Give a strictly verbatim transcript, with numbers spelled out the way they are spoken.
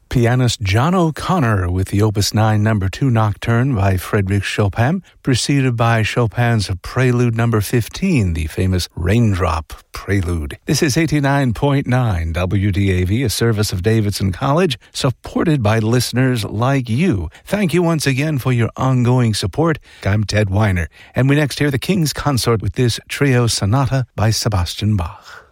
Pianist John O'Connor with the Opus nine Number two Nocturne by Frédéric Chopin, preceded by Chopin's Prelude Number fifteen, the famous Raindrop Prelude. This is eighty-nine point nine W D A V, a service of Davidson College, supported by listeners like you. Thank you once again for your ongoing support. I'm Ted Weiner, and we next hear the King's Consort with this trio sonata by Sebastian Bach.